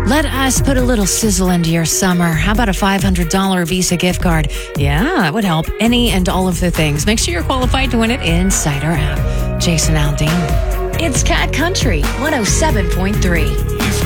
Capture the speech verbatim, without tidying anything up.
Let us put a little sizzle into your summer. How about a five hundred dollars Visa gift card? Yeah, that would help. Any and all of the things. Make sure you're qualified to win it inside our app. Jason Aldean. It's Cat Country one oh seven point three.